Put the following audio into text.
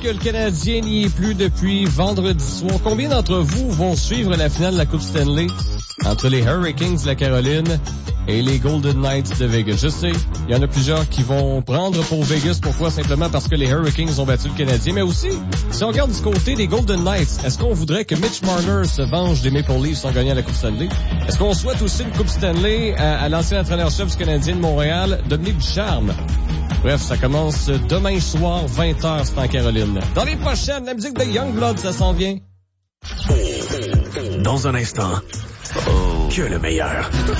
que le Canadien n'y est plus depuis vendredi soir. Combien d'entre vous vont suivre la finale de la Coupe Stanley entre les Hurricanes de la Caroline et les Golden Knights de Vegas? Je sais, il y en a plusieurs qui vont prendre pour Vegas. Pourquoi? Simplement parce que les Hurricanes ont battu le Canadien. Mais aussi, si on regarde du côté des Golden Knights, est-ce qu'on voudrait que Mitch Marner se venge des Maple Leafs en gagnant la Coupe Stanley? Est-ce qu'on souhaite aussi une Coupe Stanley à l'ancien entraîneur-chef du Canadien de Montréal, Dominique Ducharme? Bref, ça commence demain soir, 20h, c'est en Caroline. Dans les prochaines, la musique de Youngblood, ça s'en vient. Dans un instant, que le meilleur.